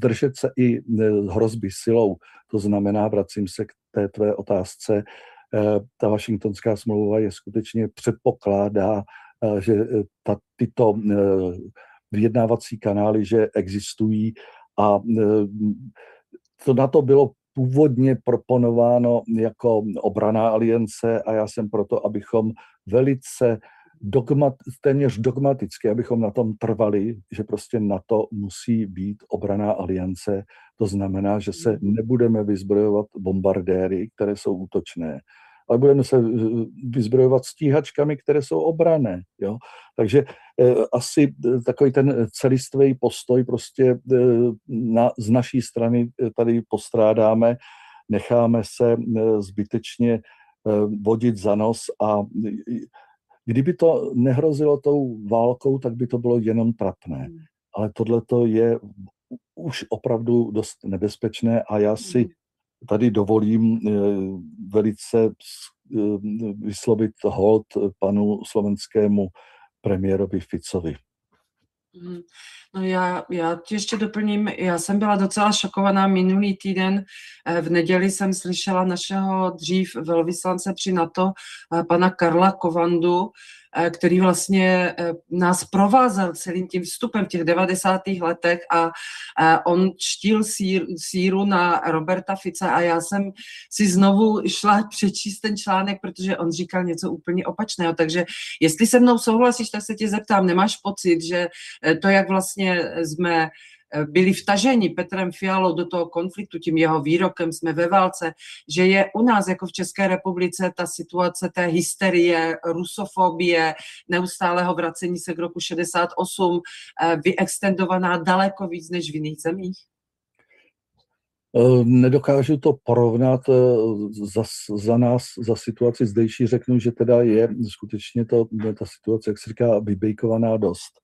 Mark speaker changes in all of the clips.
Speaker 1: zdržet se i hrozby silou. To znamená, vracím se k té tvé otázce, ta Washingtonská smlouva je skutečně předpokládá, že tyto vyjednávací kanály, že existují a to na to bylo původně proponováno jako obranná aliance a já jsem proto, abychom velice téměř dogmaticky, abychom na tom trvali, že prostě NATO musí být obranná aliance. To znamená, že se nebudeme vyzbrojovat bombardéry, které jsou útočné, ale budeme se vyzbrojovat stíhačkami, které jsou obranné. Jo? Takže asi takový ten celistvý postoj prostě z naší strany tady postrádáme, necháme se zbytečně vodit za nos a kdyby to nehrozilo tou válkou, tak by to bylo jenom trapné. Ale tohleto je už opravdu dost nebezpečné a já si tady dovolím velice vyslovit hold panu slovenskému premiérovi Ficovi.
Speaker 2: No já ti ještě doplním, já jsem byla docela šokovaná minulý týden, v neděli jsem slyšela našeho dřív velvyslance při NATO, pana Karla Kovandu, který vlastně nás provázel celým tím vstupem v těch 90. letech a on čtil síru na Roberta Fica a já jsem si znovu šla přečíst ten článek, protože on říkal něco úplně opačného, takže jestli se mnou souhlasíš, tak se tě zeptám, nemáš pocit, že to, jak vlastně jsme byli vtaženi Petrem Fialou do toho konfliktu, tím jeho výrokem jsme ve válce, že je u nás jako v České republice ta situace té hysterie, rusofobie, neustálého vracení se k roku 68 vyextendovaná daleko víc než v jiných zemích?
Speaker 1: Nedokážu to porovnat za nás, za situaci zdejší, řeknu, že teda je skutečně ta situace, jak se říká, vybejkovaná dost.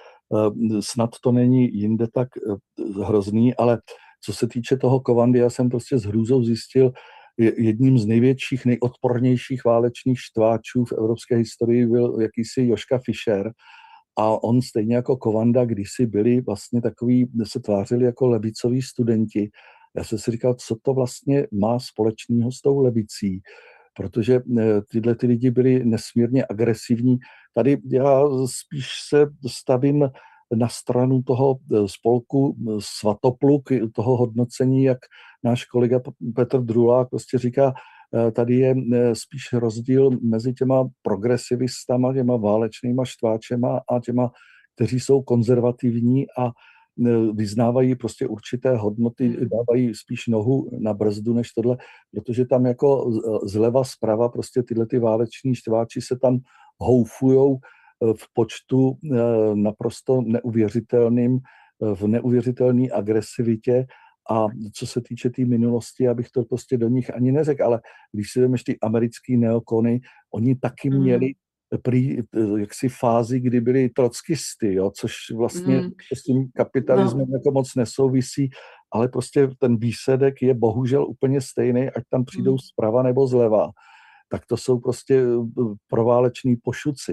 Speaker 1: Snad to není jinde tak hrozný, ale co se týče toho Kovandy, já jsem prostě s hrůzou zjistil, jedním z největších, nejodpornějších válečných štváčů v evropské historii byl jakýsi Joška Fischer a on stejně jako Kovanda kdysi byli vlastně takový, se tvářili jako levicoví studenti. Já jsem si říkal, co to vlastně má společného s tou levicí, protože tyhle ty lidi byli nesmírně agresivní. Tady já spíš se stavím na stranu toho spolku Svatopluk, toho hodnocení, jak náš kolega Petr Drulák prostě říká, tady je spíš rozdíl mezi těma progresivistama, těma válečnýma štváčema a těma, kteří jsou konzervativní a vyznávají prostě určité hodnoty, dávají spíš nohu na brzdu než tohle, protože tam jako zleva zprava prostě tyhle ty váleční štváči se tam houfujou v počtu naprosto neuvěřitelným, v neuvěřitelné agresivitě a co se týče té minulosti, abych to prostě do nich ani neřekl, ale když si vemeš ty americký neokony, oni taky měli prý jaksi fázi, kdy byli trockisty, jo, což vlastně s tím kapitalismem jako moc nesouvisí, ale prostě ten výsledek je bohužel úplně stejný, ať tam přijdou zprava nebo zleva. Tak to jsou prostě prováleční pošuci.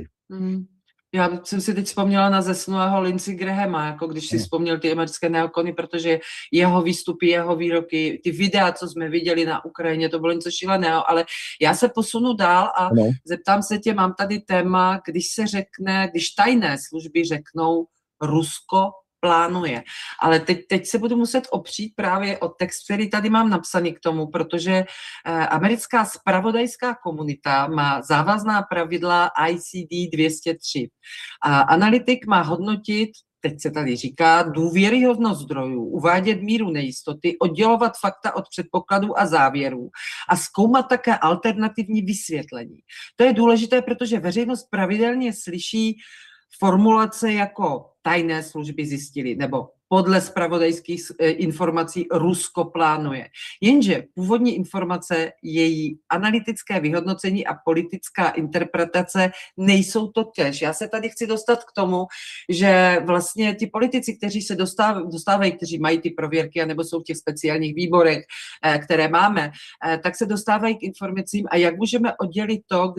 Speaker 2: Já jsem si teď vzpomněla na zesnulého Lindsey Grahama, jako když si vzpomněl ty americké neokony, protože jeho výstupy, jeho výroky, ty videa, co jsme viděli na Ukrajině, to bylo něco šíleného, ale já se posunu dál a zeptám se tě, mám tady téma, když tajné služby řeknou Rusko plánuje. Ale teď se budu muset opřít právě o text, který tady mám napsaný k tomu, protože americká zpravodajská komunita má závazná pravidla ICD 203. A analytik má hodnotit, teď se tady říká, důvěryhodnost zdrojů, uvádět míru nejistoty, oddělovat fakta od předpokladů a závěrů a zkoumat také alternativní vysvětlení. To je důležité, protože veřejnost pravidelně slyší formulace jako tajné služby zjistili, nebo podle zpravodajských informací Rusko plánuje. Jenže původní informace, její analytické vyhodnocení a politická interpretace nejsou to též. Já se tady chci dostat k tomu, že vlastně ti politici, kteří se dostávají, kteří mají ty prověrky, anebo jsou v těch speciálních výborech, které máme, tak se dostávají k informacím a jak můžeme oddělit to,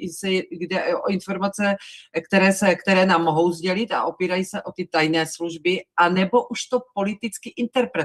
Speaker 2: kde o informace, které nám mohou sdělit a opírají se o ty tajné služby, anebo už to politicky interpretovat.